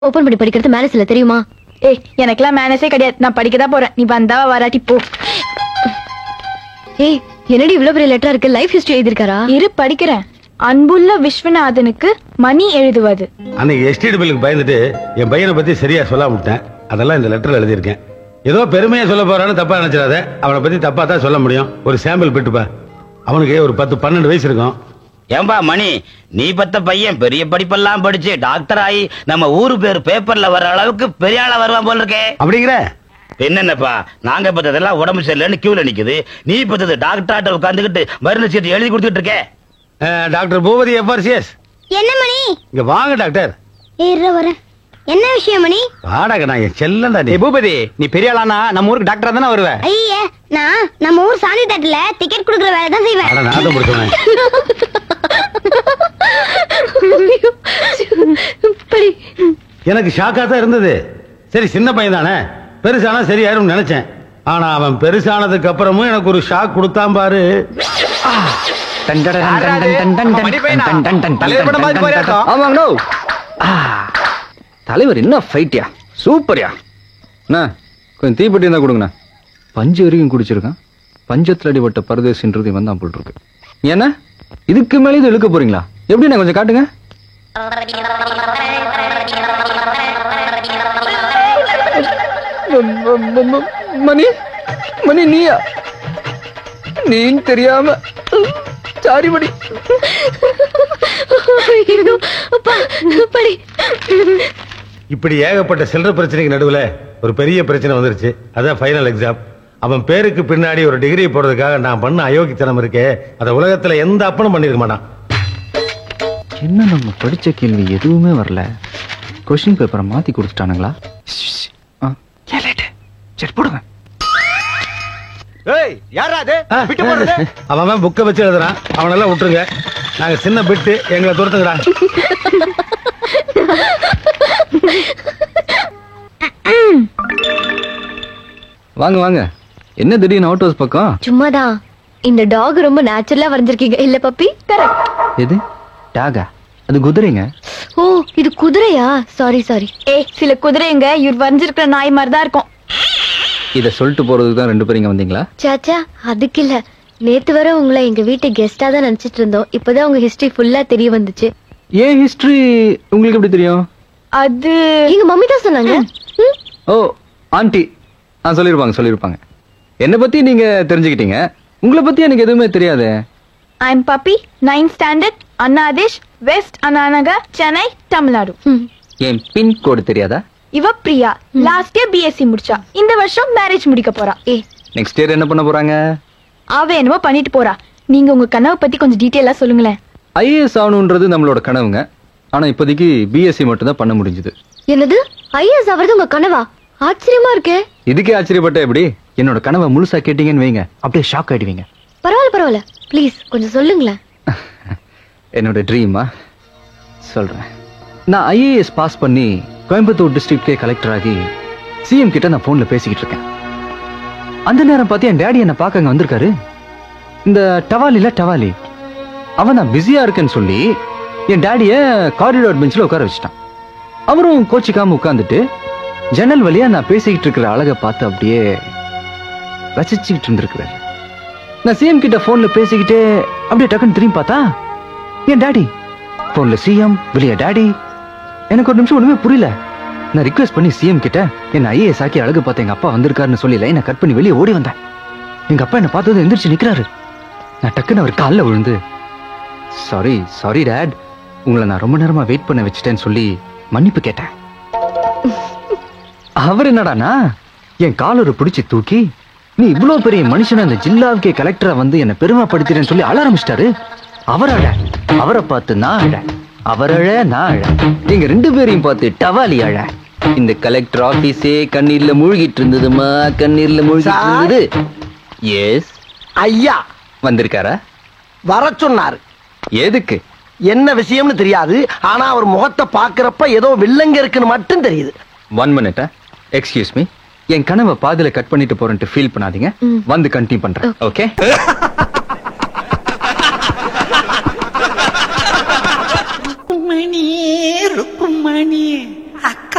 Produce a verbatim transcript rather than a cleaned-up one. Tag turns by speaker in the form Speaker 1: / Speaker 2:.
Speaker 1: Open பண்ணி படிக்கிறது manners இல்ல தெரியுமா?
Speaker 2: ஏய் எனக்குலாம் மேனஸே கிடையாது. நான் படிக்க தான் போறேன். நீ வந்தா வராட்டி போ.
Speaker 1: ஏய் என்னடி இவ்வளவு பெரிய லெட்டரா இருக்கு? Life history எழுதிருக்காரா?
Speaker 2: இரு படிக்கிறேன். அன்புள்ள விஸ்வநாதனுக்கு மணி எழுதுவது.
Speaker 3: அன்னைக்கு எஸ்டேட் பில்லுக்கு பயந்துட்டு என் பையனை பத்தி சரியா சொல்லாம விட்டேன். அதெல்லாம் இந்த லெட்டர்ல எழுதியிருக்கேன். ஏதோ பெருமையா சொல்ல போறான்னு தப்பா நினைச்சிடாத. அவனை பத்தி தப்பா தான் சொல்ல முடியும். ஒரு சாம்பிள் பிட்டுப்பா. அவனுக்கு ஒரு பத்து பன்னெண்டு வயசு இருக்கும்.
Speaker 4: ஏம்பா மணி, நீ பத்த பையன் பெரிய படிப்பெல்லாம் படிச்சு டாக்டர் ஆகி நம்ம ஊரு பேர் பேப்பர்ல வர்ற அளவுக்கு பெரிய ஆளா வருவான் போல இருக்கே.
Speaker 3: அப்படிங்கிற
Speaker 4: என்னப்பா, நாங்க பத்ததெல்லாம் உடம்பு சரியில்லைன்னு கியூல நிக்குது. நீ பத்தது டாக்டர் உட்காந்துக்கிட்டு மருந்து சீட்டு எழுதி கொடுத்துட்டு இருக்கே.
Speaker 3: Doctor Boopathi FRCS.
Speaker 5: என்ன மணி?
Speaker 3: இங்க வாங்க டாக்டர்.
Speaker 5: ஏற வரேன். என்ன விஷயம் மணி?
Speaker 3: வாடகை நான் என் செல்லண்டா. நீ
Speaker 6: பூபதி, நீ பெரிய ஆளானா நம்ம ஊருக்கு டாக்டரா தானே வருவ?
Speaker 5: ஐயே, நான் நம்ம ஊர் சாந்தி தட்டுல டிக்கெட் குடுக்குற வேலை தான் செய்வேன்.
Speaker 3: அட நாதம் பிடிச்சவன். எனக்கு ஷாக்கா தான் இருந்தது. சரி சின்ன பையன் தானே, பெருசானா சரியாயிரும் நினைச்சேன். ஆனா அவன் பெருசானதுக்கு அப்புறமும் எனக்கு ஒரு ஷாக் கொடுத்தான் பாரு.
Speaker 6: தலைவர் என்ன ஃபைட்யா, சூப்பர்யா. கொஞ்சம் தீப்பெட்டி இருந்தா கொடுங்கண்ணா. பஞ்சு வரைக்கும் குடிச்சிருக்கான். பஞ்சத்துல அடிபட்ட பரதேசின்றது இவன் தான் போல் இருக்கு. ஏன்னா இதுக்கு மேலே இது இழுக்க போறீங்களா? எப்படிண்ணா கொஞ்சம் காட்டுங்க. மணி மணி நீயா? நீ தெரியாம சாரி மணி.
Speaker 3: இப்படி ஏகப்பட்ட சில்லற பிரச்சனைக்கு நடுவுல ஒரு பெரிய பிரச்சனை வந்துருச்சு. அதான் ஃபைனல் எக்ஸாம். அவன் பேருக்கு பின்னாடி ஒரு டிகிரி போடுறதுக்காக நான் பண்ண அயோக்கியத்தனம் இருக்கே, அத உலகத்துல எந்த அப்பனும் பண்ணிருக்க மாட்டான்.
Speaker 6: என்ன நம்ம படிச்ச கேள்வி எதுவுமே வரல, கொஸ்டின் பேப்பரை மாத்தி கொடுத்துட்டானுங்களா? சரி போடுங்க.
Speaker 3: அவன் புக்கை வச்சு எழுதுறான். அவனெல்லாம் விட்டுருங்க. நாங்க சின்ன பிட்டு, எங்களை துரத்துங்கடா.
Speaker 6: வாங்க வாங்க. என்ன திடீர்னு அவுட் ஹவுஸ் பக்கம்?
Speaker 1: சும்மாதான். இந்த டாக் ரொம்ப நேச்சுரலா வரைஞ்சிருக்கீங்க இல்ல பப்பி?
Speaker 6: எது டாகா? அது குதிரைங்க.
Speaker 1: ஓ இது குதிரையா? Sorry sorry.
Speaker 2: ஏய் சில குதிரைங்க இவர் வரைஞ்சிருக்கிற நாய் மாதிரி தான் இருக்கும்.
Speaker 6: இத சொல்லிட்டு போறதுக்கு தான் ரெண்டு பேரும் இங்க வந்தீங்களா?
Speaker 1: சாச்சா அதுக்கு இல்ல. நேத்து வரை உங்களை எங்க வீட்டு கெஸ்டா தான் நினைச்சிட்டு இருந்தோம். இப்பதான் உங்க ஹிஸ்டரி ஃபுல்லா தெரிய வந்துச்சு.
Speaker 6: ஏன் ஹிஸ்டரி உங்களுக்கு எப்படி தெரியும்?
Speaker 2: அது
Speaker 1: எங்க மம்மி தான் சொன்னாங்க.
Speaker 6: ஓ ஆண்டி ஆ சொல்லிருப்பாங்க சொல்லிருப்பாங்க. என்ன பத்தி நீங்க தெரிஞ்சுக்கிட்டீங்க. உங்களை பத்தி எனக்கு எதுவுமே தெரியாது.
Speaker 2: I am puppy, ninth standard, அண்ணாதேஷ், west அண்ணாநகா, Chennai, Tamil Nadu.
Speaker 6: என் பின் கோடு தெரியாதா?
Speaker 2: இவ பிரியா, லாஸ்ட் இயர் பிஎஸ்சி முடிச்சா. இந்த வருஷம் மேரேஜ் முடிக்க போறா.
Speaker 1: ஏ
Speaker 6: நெக்ஸ்ட் இயர் என்ன பண்ண போறாங்க?
Speaker 2: அவ என்னமோ பண்ணிட்டு போறா. நீங்க உங்க கனவை பத்தி கொஞ்சம் டீடைலா சொல்லுங்களேன்.
Speaker 6: ஐஏஎஸ் ஆகணும்ன்றது நம்மளோட கனவுங்க. ஆனா இப்போதைக்கு பிஎஸ்சி மட்டும் தான் பண்ண முடிஞ்சது.
Speaker 1: என்னது ஐஏஎஸ் ஆவறது உங்க கனவா? ஆச்சரியமா இருக்கே.
Speaker 6: இதுக்கே ஆச்சரியப்பட்ட எப்படி? என்னோட கனவை முழுசா கேட்டீங்கன்னு வைங்க, அப்படியே ஷாக் ஆயிடுவீங்க.
Speaker 1: பரவாயில்ல பரவாயில்ல, ப்ளீஸ் கொஞ்சம் சொல்லுங்களேன்.
Speaker 6: என்னோட ட்ரீமா சொல்றேன். நான் ஐஏஎஸ் பாஸ் பண்ணி கோயம்புத்தூர் டிஸ்ட்ரிக்ட்கே கலெக்டர் ஆகி சிஎம் கிட்ட நான் போன்ல பேசிக்கிட்டு இருக்கேன். அந்த நேரம் பார்த்து என் டேடி என்ன பார்க்க அங்க வந்திருக்காரு. இந்த டவாலில டவாலி அவன் நான் பிஸியா இருக்கேன்னு சொல்லி என் டேடிய காரிடார் பெஞ்சில் உட்கார வச்சுட்டான். அவரும் கோச்சிக்காம உட்கார்ந்துட்டு ஜன்னல் வழியா நான் பேசிக்கிட்டு இருக்கிற அழகை பார்த்து அப்படியே ரசிச்சுக்கிட்டு இருந்திருக்கிறாரு. நான் சிஎம் கிட்ட போன்ல பேசிக்கிட்டே அப்படியே டக்குன்னு திரும்பி பார்த்தா என் டாடி போன்ல சிஎம், வெளியே டாடி. எனக்கு ஒரு நிமிஷம் ஒண்ணுமே புரியல. நான் ரிக்வெஸ்ட் பண்ணி சிஎம் கிட்ட என்ன ஐஏஎஸ் ஆக்கி அழகு பார்த்து எங்க அப்பா வந்திருக்காருன்னு சொல்லி லைனை கட் பண்ணி வெளியே ஓடி வந்தேன். எங்க அப்பா என்ன பார்த்தது எந்திரிச்சு நிக்கிறாரு. நான் டக்குன்னு அவர் காலில் விழுந்து சாரி சாரி டேட், உங்களை நான் ரொம்ப நேரமா வெயிட் பண்ண வச்சுட்டேன்னு சொல்லி மன்னிப்பு கேட்டேன். அவர் என்னடானா என் காலரை பிடிச்சி தூக்கி நீ இவ்வளவு பெரிய மனுஷன் அந்த ஜில்லாவுக்கே கலெக்டரா வந்து என்ன பெருமைப்படுத்திட்டேன்னு சொல்லி அழ ஆரம்பிச்சிட்டாரு. அவர் அழ, அவரை பார்த்து நான் அழ, அவர் அழ நான் அழ, எங்க ரெண்டு பேரையும் பார்த்து டவாலி அழ. இந்த கலெக்டர் ஆபீஸே கண்ணீர்ல மூழ்கிட்டு இருந்ததுமா, கண்ணீர்ல மூழ்கிட்டு இருந்தது. எஸ்
Speaker 7: ஐயா
Speaker 6: வந்திருக்காரா?
Speaker 7: வர சொன்னாரு.
Speaker 6: எதுக்கு?
Speaker 7: என்ன விஷயம்னு தெரியாது. ஆனா அவர் முகத்தை பாக்குறப்ப ஏதோ வில்லங்க இருக்குன்னு மட்டும் தெரியுது.
Speaker 6: One minute. Excuse me. என் கனவை பாதியில கட் பண்ணிட்டு போறேன்ட்டு ஃபீல் பண்ணாதீங்க. வந்து கண்டினியூ பண்றேன். ஓகே.
Speaker 8: ருக்குமணி ருக்குமணி அக்கா